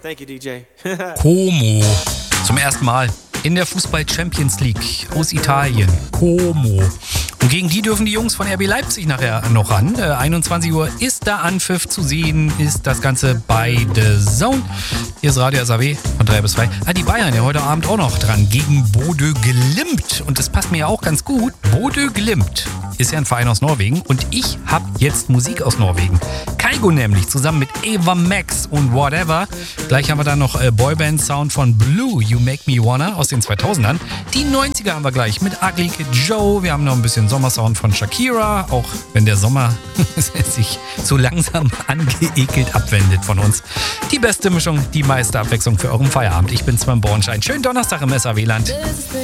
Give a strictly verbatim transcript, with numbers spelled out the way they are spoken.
Thank you, D J. Como. Zum ersten Mal in der Fußball-Champions League aus Italien. Como. Und gegen die dürfen die Jungs von R B Leipzig nachher noch ran. Äh, einundzwanzig Uhr ist da Anpfiff zu sehen, ist das Ganze bei The Zone. Hier ist Radio S A W von drei bis zwei. Ah, die Bayern ja heute Abend auch noch dran gegen Bodø Glimt. Und das passt mir ja auch ganz gut. Bodø Glimt ist ja ein Verein aus Norwegen und ich habe jetzt Musik aus Norwegen. Kygo nämlich, zusammen mit Ava Max und Whatever. Gleich haben wir dann noch äh, Boyband-Sound von Blue, You Make Me Wanna aus den zweitausendern. Die neunziger haben wir gleich mit Ugly Kid Joe. Wir haben noch ein bisschen Sommersound von Shakira, auch wenn der Sommer sich so langsam angeekelt abwendet von uns. Die beste Mischung, die meiste Abwechslung für euren Feierabend. Ich bin Sven Bornstein. Schönen Donnerstag im S A W-Land.